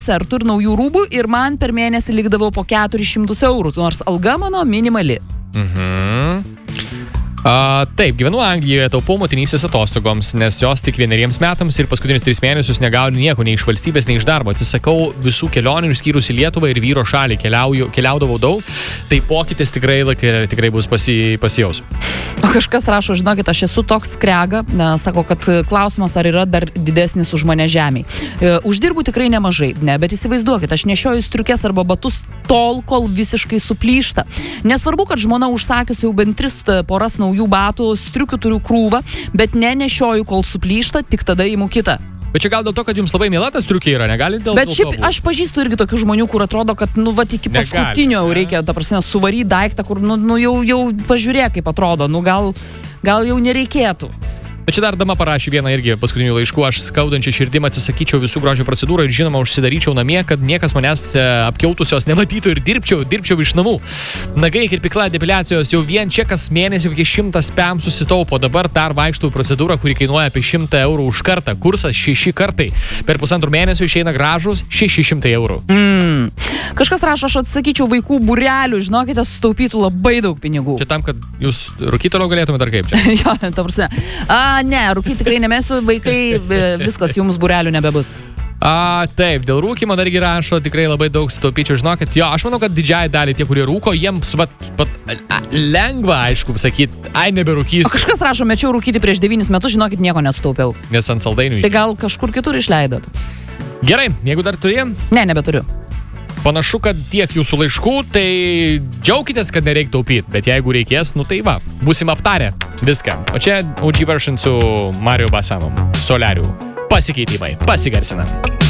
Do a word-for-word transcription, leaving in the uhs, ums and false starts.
koncertų ir naujų rūbų ir man per mėnesį likdavo po keturis šimtus eurų, nors alga mano minimali. Mhm. Uh, taip, gyvenu Anglijoje, taupau motinystės atostogoms, nes jos tik vieneriems metams ir paskutinius tris mėnesius negaunu nieko, nei iš valstybės, nei iš darbo. Atsisakau visų kelionių, išskyrus į Lietuvą ir vyro šalį. Keliauju, keliaudavau daug, tai pokytis tikrai, tikrai bus pasi, pasijaus. O kažkas rašo, žinokit, aš esu toks skrega, ne, sako, kad klausimas, ar yra dar didesnis už mane žemėj. E, uždirbu tikrai nemažai, ne, bet įsivaizduokit, aš nešioju striukės arba batus tol, kol visiškai suplyšta. Nesvarbu, kad žmona užsakius jau bent tris poras naujų batų, striukių turiu krūvą, bet nenešioju, kol suplyšta, tik tada įimu kitą. Bet čia gal dėl to, kad jums labai miela ta striukė yra, negali dėl to? Bet šiaip aš pažįstu irgi tokių žmonių, kur atrodo, kad nu vat iki paskutinio negali, reikia, ta prasme, suvaryti daiktą, kur nu, nu jau, jau pažiūrėk, kaip atrodo, nu gal, gal jau nereikėtų. Bet čia dar dama parašė vieną irgi paskutinių laiškų, aš skaudančią širdim atsisakyčiau visų grožio procedūrų ir žinoma užsidaryčiau namie, kad niekas manęs apkiautusios nematytų ir dirbčiau, dirbčiau iš namų. Nagai, kirpikla, depiliacijos jau vien čia kas mėnesį kokie šimtas pem susitaupo, dabar dar vaikštau procedūrą, kuri kainuoja apie šimtą eurų už kartą, kursas šeši kartai, per pusantrų mėnesių išeina gražus šeši šimtai eurų. Mm. Kažkas rašo, aš atsakyčiau vaikų būrelių, žinokite, sutaupytų labai daug pinigų. Čia tam, kad jūs rūkyti toliau galėtumėte dar kaip čia? Jo, ta prasme. A, ne, rūkyti tikrai nemesiu, vaikai, viskas, jums būrelių nebebus. A, taip, dėl rūkymo dargi rašo, tikrai labai daug sutaupyčiau, žinokit, jo, aš manau, kad didžiąją dalį tie, kurie rūko, jiems vat, vat, a, lengva, aišku, sakyti, ai, neberūkysiu. O kažkas rašo, mečiau rūkyti prieš devynis metus, žinokit, nieko nesutaupiau. Nes ant saldainių. Tai gal kažkur kitur išleidot? Gerai, jeigu dar turėjom? Ne, nebeturiu. Panašu, kad tiek jūsų laiškų, tai džiaukitės, kad nereik taupyti, bet jeigu reikės, nu tai va, būsim aptarę viską. O čia O G version su Mario Basano, Solarių. Pasikeitimai, pasigarsina.